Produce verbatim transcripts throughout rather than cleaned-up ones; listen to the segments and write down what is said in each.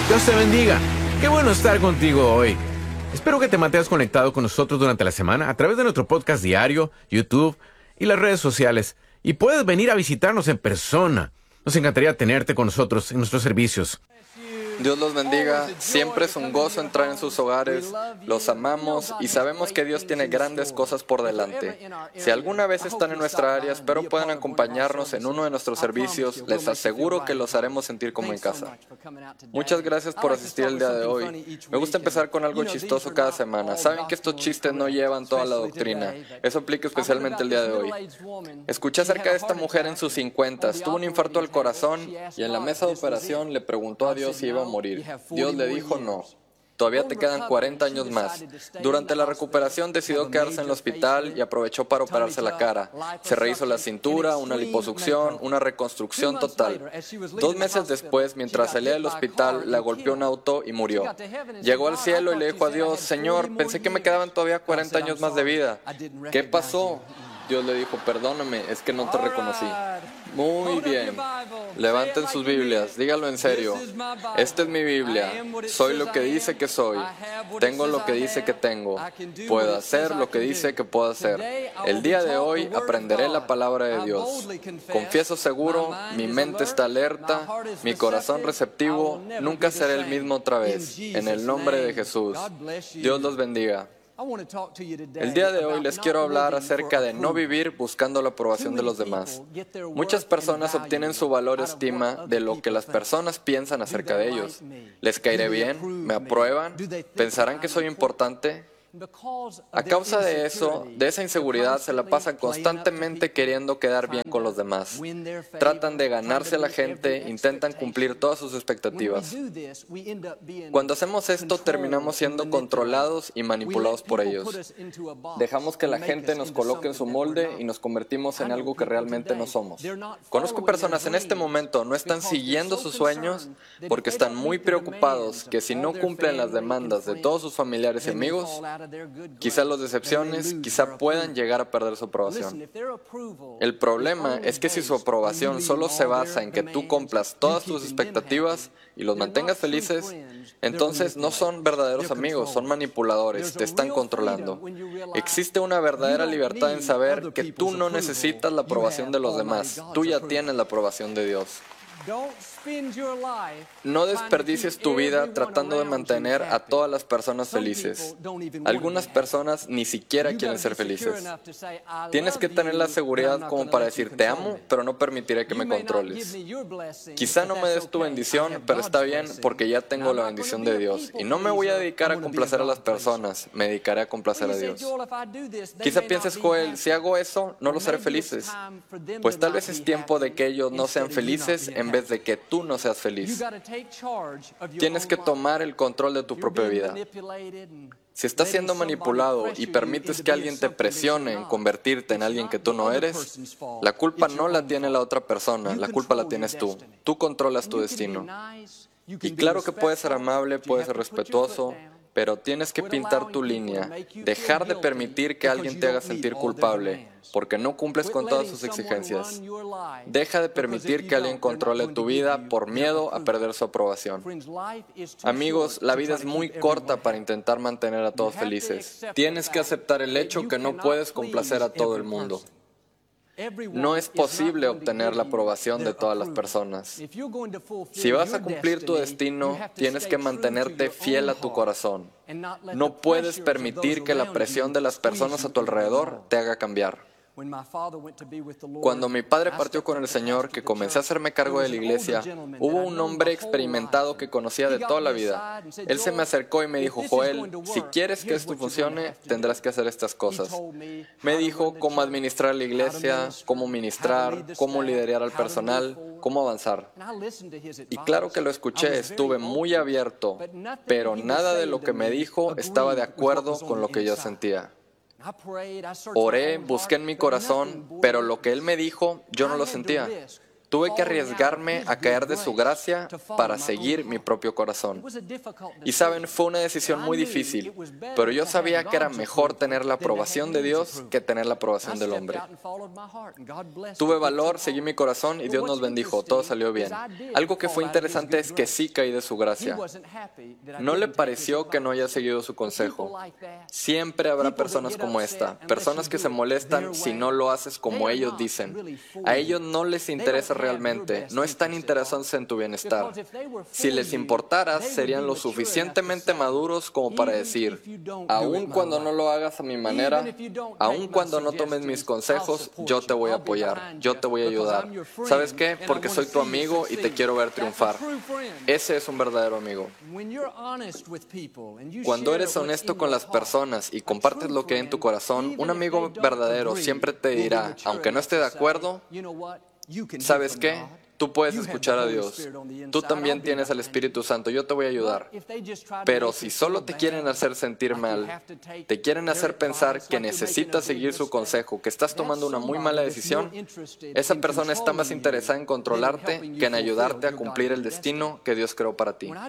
Dios te bendiga. Qué bueno estar contigo hoy. Espero que te mantengas conectado con nosotros durante la semana a través de nuestro podcast diario, YouTube y las redes sociales. Y puedes venir a visitarnos en persona. Nos encantaría tenerte con nosotros en nuestros servicios. Dios los bendiga. Siempre es un gozo entrar en sus hogares. Los amamos y sabemos que Dios tiene grandes cosas por delante. Si alguna vez están en nuestra área, espero puedan acompañarnos en uno de nuestros servicios. Les aseguro que los haremos sentir como en casa. Muchas gracias por asistir el día de hoy. Me gusta empezar con algo chistoso cada semana. Saben que estos chistes no llevan toda la doctrina. Eso aplica especialmente el día de hoy. Escuché acerca de esta mujer en sus cincuentas. Tuvo un infarto al corazón y en la mesa de operación le preguntó a Dios si iba a morir. Dios le dijo no. Todavía te quedan cuarenta años más. Durante la recuperación decidió quedarse en el hospital y aprovechó para operarse la cara. Se rehizo la cintura, una liposucción, una reconstrucción total. Dos meses después, mientras salía del hospital, la golpeó un auto y murió. Llegó al cielo y le dijo a Dios: Señor, pensé que me quedaban todavía cuarenta años más de vida. ¿Qué pasó? Dios le dijo: perdóname, es que no te reconocí. Muy bien. Levanten sus Biblias, dígalo en serio. Esta es mi Biblia. Soy lo que dice que soy. Tengo lo que dice que tengo. Puedo hacer lo que dice que puedo hacer. El día de hoy aprenderé la palabra de Dios. Confieso seguro, mi mente está alerta, mi corazón receptivo. Nunca seré el mismo otra vez. En el nombre de Jesús. Dios los bendiga. El día de hoy les quiero hablar acerca de no vivir buscando la aprobación de los demás. Muchas personas obtienen su valor y estima de lo que las personas piensan acerca de ellos. ¿Les caeré bien? ¿Me aprueban? ¿Pensarán que soy importante? A causa de eso, de esa inseguridad, se la pasan constantemente queriendo quedar bien con los demás. Tratan de ganarse a la gente, intentan cumplir todas sus expectativas. Cuando hacemos esto, terminamos siendo controlados y manipulados por ellos. Dejamos que la gente nos coloque en su molde y nos convertimos en algo que realmente no somos. Conozco personas en este momento no están siguiendo sus sueños porque están muy preocupados que si no cumplen las demandas de todos sus familiares y amigos, quizá los decepciones, quizá puedan llegar a perder su aprobación. El problema es que si su aprobación solo se basa en que tú cumplas todas tus expectativas y los mantengas felices, entonces no son verdaderos amigos, son manipuladores, te están controlando. Existe una verdadera libertad en saber que tú no necesitas la aprobación de los demás, tú ya tienes la aprobación de Dios. No desperdicies tu vida tratando de mantener a todas las personas felices. Algunas personas ni siquiera quieren ser felices. Tienes que tener la seguridad como para decir: te amo, pero no permitiré que me controles. Quizá no me des tu bendición, pero está bien porque ya tengo la bendición de Dios. Y no me voy a dedicar a complacer a las personas, me dedicaré a complacer a Dios. Quizá pienses: Joel, si hago eso, no los haré felices. Pues tal vez es tiempo de que ellos no sean felices en vez de que tú no seas feliz. Tienes que tomar el control de tu propia vida. Si estás siendo manipulado y permites que alguien te presione en convertirte en alguien que tú no eres, la culpa no la tiene la otra persona, la culpa la tienes tú. Tú controlas tu destino. Y claro que puedes ser amable, puedes ser respetuoso, pero tienes que pintar tu línea, dejar de permitir que alguien te haga sentir culpable, porque no cumples con todas sus exigencias. Deja de permitir que alguien controle tu vida por miedo a perder su aprobación. Amigos, la vida es muy corta para intentar mantener a todos felices. Tienes que aceptar el hecho que no puedes complacer a todo el mundo. No es posible obtener la aprobación de todas las personas. Si vas a cumplir tu destino, tienes que mantenerte fiel a tu corazón. No puedes permitir que la presión de las personas a tu alrededor te haga cambiar. Cuando mi padre partió con el Señor, que comencé a hacerme cargo de la iglesia, hubo un hombre experimentado que conocía de toda la vida. Él se me acercó y me dijo: Joel, si quieres que esto funcione, tendrás que hacer estas cosas. Me dijo cómo administrar la iglesia, cómo ministrar, cómo liderar al personal, cómo avanzar. Y claro que lo escuché, estuve muy abierto, pero nada de lo que me dijo estaba de acuerdo con lo que yo sentía. Oré, busqué en mi corazón, pero lo que él me dijo, yo no lo sentía. Tuve que arriesgarme a caer de su gracia para seguir mi propio corazón. Y saben, fue una decisión muy difícil, pero yo sabía que era mejor tener la aprobación de Dios que tener la aprobación del hombre. Tuve valor, seguí mi corazón y Dios nos bendijo, todo salió bien. Algo que fue interesante es que sí caí de su gracia. No le pareció que no haya seguido su consejo. Siempre habrá personas como esta, personas que se molestan si no lo haces como ellos dicen. A ellos no les interesa realmente, no están interesados en tu bienestar. Si les importara, serían lo suficientemente maduros como para decir, aun cuando no lo hagas a mi manera, aun cuando no tomes mis consejos, yo te voy a apoyar, yo te voy a ayudar. ¿Sabes qué? Porque soy tu amigo y te quiero ver triunfar. Ese es un verdadero amigo. Cuando eres honesto con las personas y compartes lo que hay en tu corazón, un amigo verdadero siempre te dirá, aunque no esté de acuerdo, ¿sabes qué? Tú puedes escuchar a Dios. Tú también tienes al Espíritu Santo. Yo te voy a ayudar. Pero si solo te quieren hacer sentir mal, te quieren hacer pensar que necesitas seguir su consejo, que estás tomando una muy mala decisión, esa persona está más interesada en controlarte que en ayudarte a cumplir el destino que Dios creó para ti.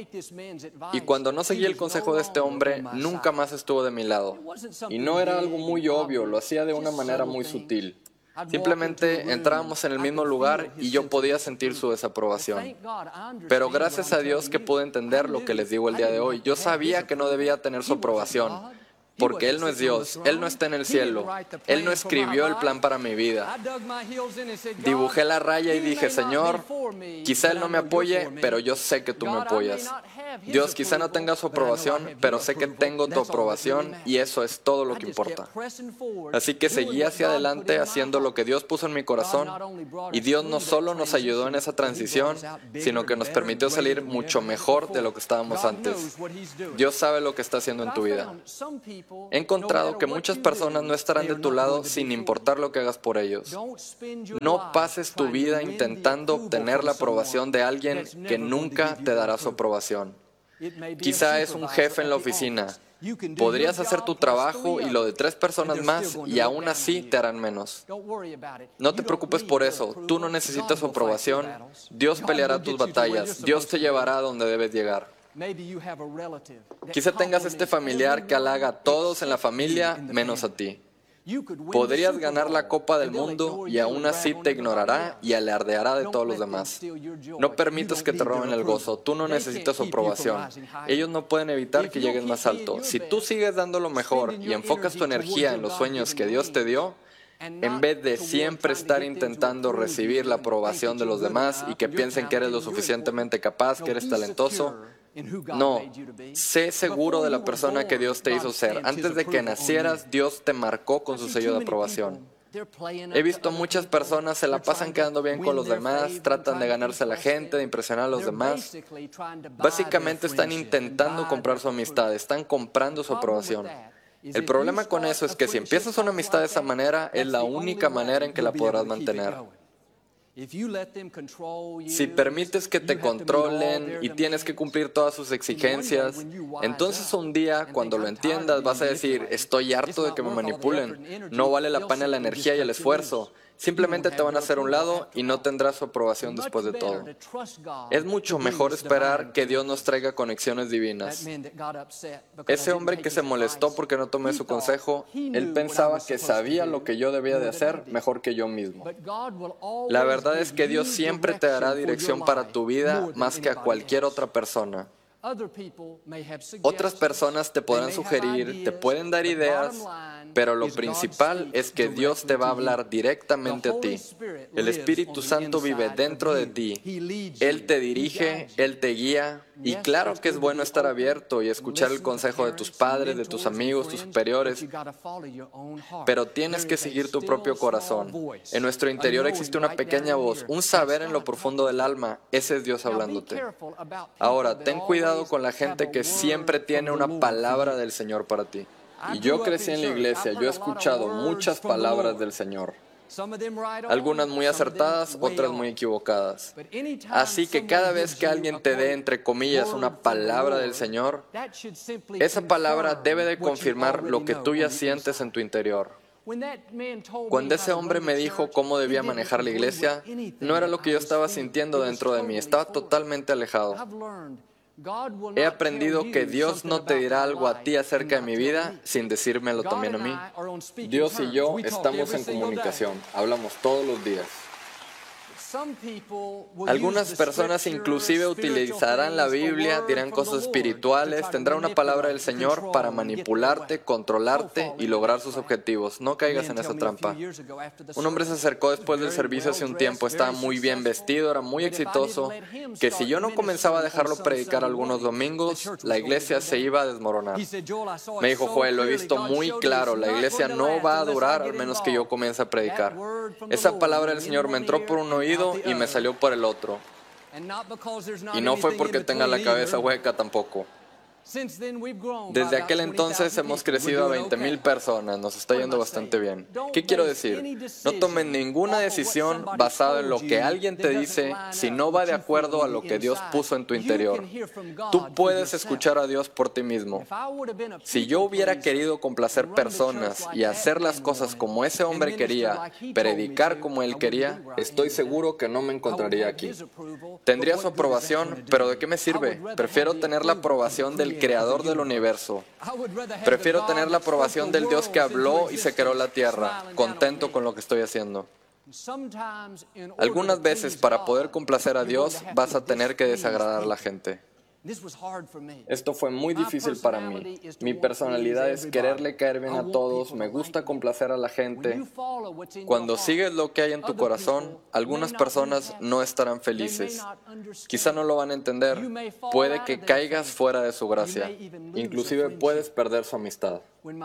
Y cuando no seguí el consejo de este hombre, nunca más estuvo de mi lado. Y no era algo muy obvio, lo hacía de una manera muy sutil. Simplemente entrábamos en el mismo lugar y yo podía sentir su desaprobación. Pero gracias a Dios que pude entender lo que les digo el día de hoy. Yo sabía que no debía tener su aprobación, porque Él no es Dios, Él no está en el cielo, Él no escribió el plan para mi vida. Dibujé la raya y dije, Señor, quizá Él no me apoye, pero yo sé que tú me apoyas. Dios, quizá no tenga su aprobación, pero sé que tengo tu aprobación y eso es todo lo que importa. Así que seguí hacia adelante haciendo lo que Dios puso en mi corazón y Dios no solo nos ayudó en esa transición, sino que nos permitió salir mucho mejor de lo que estábamos antes. Dios sabe lo que está haciendo en tu vida. He encontrado que muchas personas no estarán de tu lado sin importar lo que hagas por ellos. No pases tu vida intentando obtener la aprobación de alguien que nunca te dará su aprobación. Quizá es un jefe en la oficina. Podrías hacer tu trabajo y lo de tres personas más y aún así te harán menos. No te preocupes por eso. Tú no necesitas su aprobación. Dios peleará tus batallas. Dios te llevará a donde debes llegar. Quizá tengas este familiar que halaga a todos en la familia menos a ti. Podrías ganar la Copa del Mundo y aún así te ignorará y alardeará de todos los demás. No permitas que te roben el gozo. Tú no necesitas su aprobación. Ellos no pueden evitar que llegues más alto. Si tú sigues dando lo mejor y enfocas tu energía en los sueños que Dios te dio, en vez de siempre estar intentando recibir la aprobación de los demás y que piensen que eres lo suficientemente capaz, que eres talentoso, no, sé seguro de la persona que Dios te hizo ser. Antes de que nacieras, Dios te marcó con su sello de aprobación. He visto muchas personas se la pasan quedando bien con los demás, tratan de ganarse a la gente, de impresionar a los demás. Básicamente están intentando comprar su amistad, están comprando su aprobación. El problema con eso es que si empiezas una amistad de esa manera, es la única manera en que la podrás mantener. Si permites que te controlen y tienes que cumplir todas sus exigencias, entonces un día, cuando lo entiendas, vas a decir, estoy harto de que me manipulen, no vale la pena la energía y el esfuerzo. Simplemente te van a hacer a un lado y no tendrás su aprobación después de todo. Es mucho mejor esperar que Dios nos traiga conexiones divinas. Ese hombre que se molestó porque no tomé su consejo, él pensaba que sabía lo que yo debía de hacer mejor que yo mismo. La verdad es que Dios siempre te dará dirección para tu vida más que a cualquier otra persona. Otras personas te podrán sugerir, te pueden dar ideas, pero lo principal es que Dios te va a hablar directamente a ti. El Espíritu Santo vive dentro de ti. Él te dirige, Él te guía. Y claro que es bueno estar abierto y escuchar el consejo de tus padres, de tus amigos, tus superiores, pero tienes que seguir tu propio corazón. En nuestro interior existe una pequeña voz, un saber en lo profundo del alma. Ese es Dios hablándote. Ahora, ten cuidado con la gente que siempre tiene una palabra del Señor para ti. Y yo crecí en la iglesia, yo he escuchado muchas palabras del Señor. Algunas muy acertadas, otras muy equivocadas. Así que cada vez que alguien te dé, entre comillas, una palabra del Señor, esa palabra debe de confirmar lo que tú ya sientes en tu interior. Cuando ese hombre me dijo cómo debía manejar la iglesia, no era lo que yo estaba sintiendo dentro de mí, estaba totalmente alejado. He aprendido que Dios no te dirá algo a ti acerca de mi vida sin decírmelo también a mí. Dios y yo estamos en comunicación, hablamos todos los días. Algunas personas inclusive utilizarán la Biblia, dirán cosas espirituales, tendrán una palabra del Señor para manipularte, controlarte y lograr sus objetivos. No caigas en esa trampa. Un hombre se acercó después del servicio hace un tiempo, estaba muy bien vestido, era muy exitoso, que si yo no comenzaba a dejarlo predicar algunos domingos, la iglesia se iba a desmoronar. Me dijo: Joel, lo he visto muy claro, la iglesia no va a durar al menos que yo comience a predicar. Esa palabra del Señor me entró por un oído y me salió por el otro. Y no fue porque tenga la cabeza hueca tampoco. Desde aquel entonces hemos crecido a veinte mil personas, nos está yendo bastante bien. ¿Qué quiero decir? No tomes ninguna decisión basada en lo que alguien te dice si no va de acuerdo a lo que Dios puso en tu interior. Tú puedes escuchar a Dios por ti mismo. Si yo hubiera querido complacer personas y hacer las cosas como ese hombre quería, predicar como él quería, estoy seguro que no me encontraría aquí. Tendría su aprobación, pero ¿de qué me sirve? Prefiero tener la aprobación del Creador del universo. Prefiero tener la aprobación del Dios que habló y se creó la tierra, contento con lo que estoy haciendo. Algunas veces, para poder complacer a Dios, vas a tener que desagradar a la gente. Esto fue muy difícil para mí. Mi personalidad es quererle caer bien a todos, me gusta complacer a la gente. Cuando sigues lo que hay en tu corazón, algunas personas no estarán felices. Quizá no lo van a entender. Puede que caigas fuera de su gracia. Inclusive puedes perder su amistad.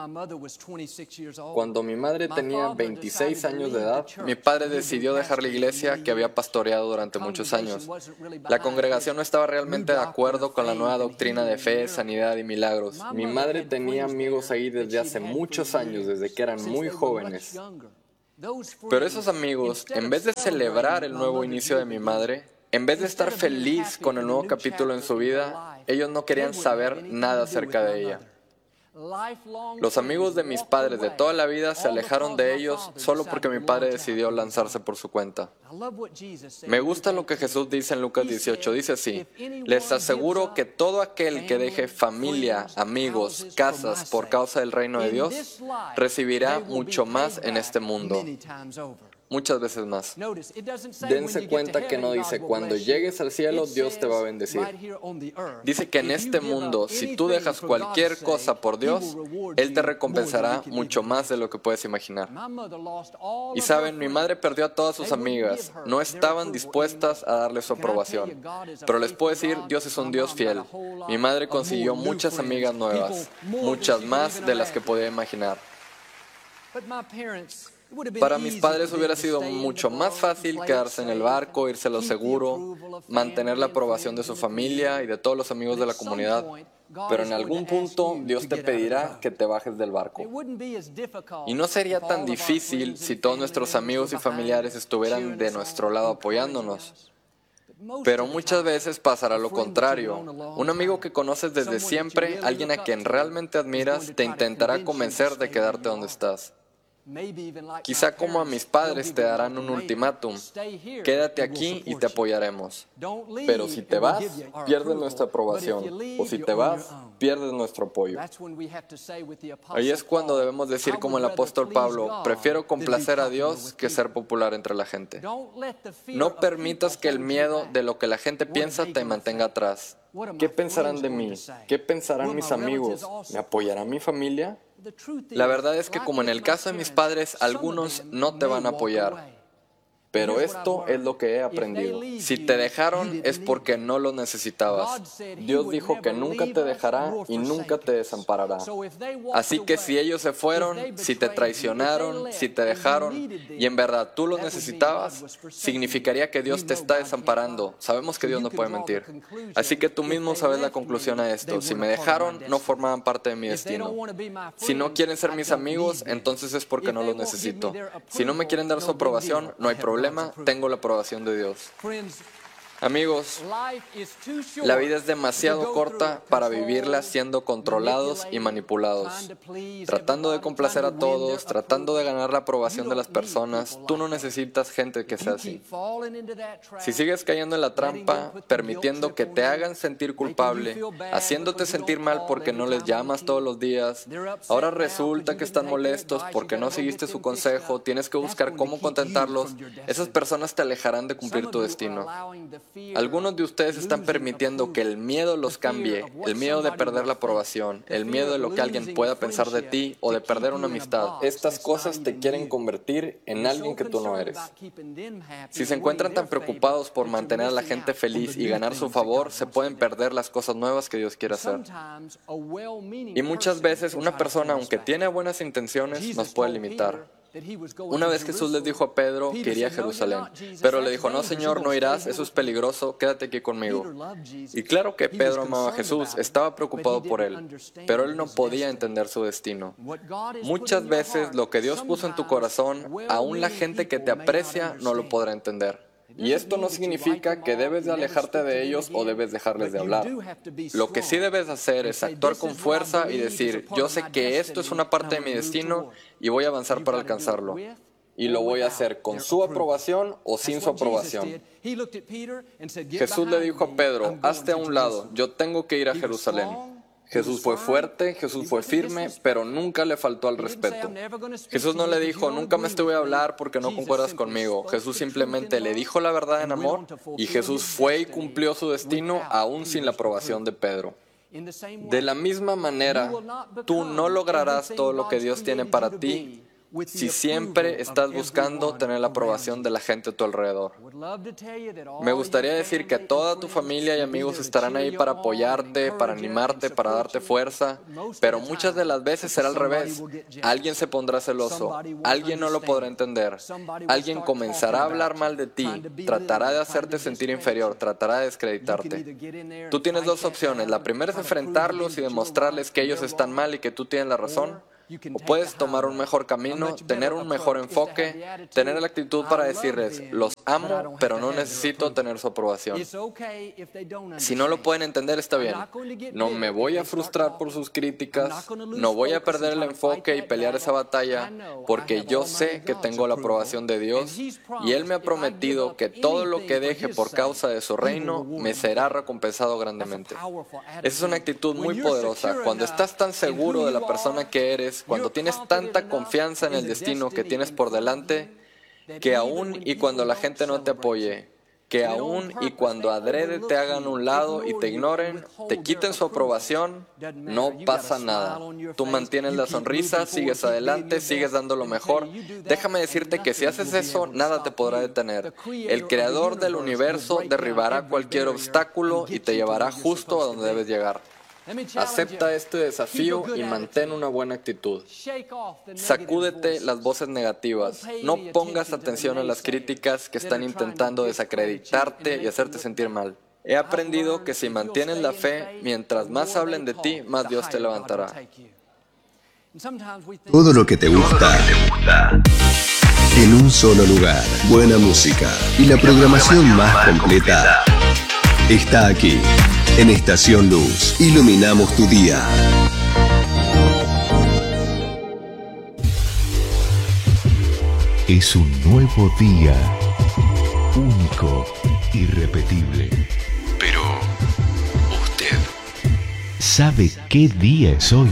Cuando mi madre tenía veintiséis años de edad, mi padre decidió dejar la iglesia que había pastoreado durante muchos años. La congregación no estaba realmente de acuerdo con la nueva doctrina de fe, sanidad y milagros. Mi madre tenía amigos ahí desde hace muchos años, desde que eran muy jóvenes. Pero esos amigos, en vez de celebrar el nuevo inicio de mi madre, en vez de estar feliz con el nuevo capítulo en su vida, ellos no querían saber nada acerca de ella. Los amigos de mis padres de toda la vida se alejaron de ellos solo porque mi padre decidió lanzarse por su cuenta. Me gusta lo que Jesús dice en Lucas dieciocho. Dice así: les aseguro que todo aquel que deje familia, amigos, casas por causa del reino de Dios, recibirá mucho más en este mundo. Muchas veces más. Dense cuenta que no dice cuando llegues al cielo Dios te va a bendecir. Dice que en este mundo, si tú dejas cualquier cosa por Dios, Él te recompensará mucho más de lo que puedes imaginar. Y saben, mi madre perdió a todas sus amigas. No estaban dispuestas a darle su aprobación. Pero les puedo decir, Dios es un Dios fiel. Mi madre consiguió muchas amigas nuevas, muchas más de las que podía imaginar. Para mis padres hubiera sido mucho más fácil quedarse en el barco, irse a lo seguro, mantener la aprobación de su familia y de todos los amigos de la comunidad. Pero en algún punto Dios te pedirá que te bajes del barco. Y no sería tan difícil si todos nuestros amigos y familiares estuvieran de nuestro lado apoyándonos. Pero muchas veces pasará lo contrario. Un amigo que conoces desde siempre, alguien a quien realmente admiras, te intentará convencer de quedarte donde estás. Quizá como a mis padres te darán un ultimátum: quédate aquí y te apoyaremos. Pero si te vas, pierdes nuestra aprobación. O si te vas, pierdes nuestro apoyo. Ahí es cuando debemos decir como el apóstol Pablo: prefiero complacer a Dios que ser popular entre la gente. No permitas que el miedo de lo que la gente piensa te mantenga atrás. ¿Qué pensarán de mí? ¿Qué pensarán mis amigos? ¿Me apoyará mi familia? La verdad es que, como en el caso de mis padres, algunos no te van a apoyar. Pero esto es lo que he aprendido. Si te dejaron es porque no lo necesitabas. Dios dijo que nunca te dejará y nunca te desamparará. Así que si ellos se fueron, si te traicionaron, si te dejaron y en verdad tú lo necesitabas, significaría que Dios te está desamparando. Sabemos que Dios no puede mentir. Así que tú mismo sabes la conclusión a esto. Si me dejaron, no formaban parte de mi destino. Si no quieren ser mis amigos, entonces es porque no los necesito. Si no me quieren dar su aprobación, no hay problema. Tengo la aprobación de Dios. Amigos, la vida es demasiado corta para vivirla siendo controlados y manipulados, tratando de complacer a todos, tratando de ganar la aprobación de las personas. Tú no necesitas gente que sea así. Si sigues cayendo en la trampa, permitiendo que te hagan sentir culpable, haciéndote sentir mal porque no les llamas todos los días, ahora resulta que están molestos porque no seguiste su consejo, tienes que buscar cómo contentarlos, esas personas te alejarán de cumplir tu destino. Algunos de ustedes están permitiendo que el miedo los cambie, el miedo de perder la aprobación, el miedo de lo que alguien pueda pensar de ti o de perder una amistad. Estas cosas te quieren convertir en alguien que tú no eres. Si se encuentran tan preocupados por mantener a la gente feliz y ganar su favor, se pueden perder las cosas nuevas que Dios quiere hacer. Y muchas veces una persona, aunque tiene buenas intenciones, nos puede limitar. Una vez Jesús les dijo a Pedro que iría a Jerusalén, pero le dijo, no Señor, no irás, eso es peligroso, quédate aquí conmigo. Y claro que Pedro amaba a Jesús, estaba preocupado por él, pero él no podía entender su destino. Muchas veces lo que Dios puso en tu corazón, aún la gente que te aprecia no lo podrá entender. Y esto no significa que debes de alejarte de ellos o debes dejarles de hablar. Lo que sí debes hacer es actuar con fuerza y decir, yo sé que esto es una parte de mi destino y voy a avanzar para alcanzarlo. Y lo voy a hacer con su aprobación o sin su aprobación. Jesús le dijo a Pedro, hazte a un lado, yo tengo que ir a Jerusalén. Jesús fue fuerte, Jesús fue firme, pero nunca le faltó al respeto. Jesús no le dijo, nunca me te voy a hablar porque no concuerdas conmigo. Jesús simplemente le dijo la verdad en amor y Jesús fue y cumplió su destino aún sin la aprobación de Pedro. De la misma manera, tú no lograrás todo lo que Dios tiene para ti si siempre estás buscando tener la aprobación de la gente a tu alrededor. Me gustaría decir que toda tu familia y amigos estarán ahí para apoyarte, para animarte, para darte fuerza, pero muchas de las veces será al revés. Alguien se pondrá celoso, alguien no lo podrá entender, alguien comenzará a hablar mal de ti, tratará de hacerte sentir inferior, tratará de descreditarte. Tú tienes dos opciones, la primera es enfrentarlos y demostrarles que ellos están mal y que tú tienes la razón. O puedes tomar un mejor camino, tener un mejor enfoque, tener la actitud para decirles, los amo, pero no necesito tener su aprobación. Si no lo pueden entender, está bien. No me voy a frustrar por sus críticas, no voy a perder el enfoque y pelear esa batalla, porque yo sé que tengo la aprobación de Dios y Él me ha prometido que todo lo que deje por causa de su reino me será recompensado grandemente. Esa es una actitud muy poderosa. Cuando estás tan seguro de la persona que eres, cuando tienes tanta confianza en el destino que tienes por delante, que aún y cuando la gente no te apoye, que aún y cuando adrede te hagan a un lado y te ignoren, te quiten su aprobación, no pasa nada. Tú mantienes la sonrisa, sigues adelante, sigues dando lo mejor. Déjame decirte que si haces eso, nada te podrá detener. El Creador del universo derribará cualquier obstáculo y te llevará justo a donde debes llegar. Acepta este desafío y mantén una buena actitud. Sacúdete las voces negativas. No pongas atención a las críticas que están intentando desacreditarte y hacerte sentir mal. He aprendido que si mantienes la fe, mientras más hablen de ti, más Dios te levantará. Todo lo que te gusta en un solo lugar. Buena música y la programación más completa está aquí. En Estación Luz, iluminamos tu día. Es un nuevo día, único, irrepetible. Pero, ¿usted ¿sabe qué día es hoy?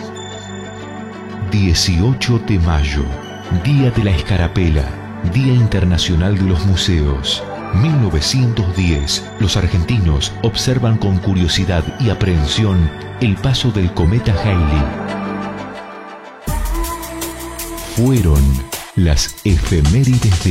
dieciocho de mayo, Día de la Escarapela, Día Internacional de los Museos. mil novecientos diez, los argentinos observan con curiosidad y aprehensión el paso del cometa Halley. Fueron las efemérides de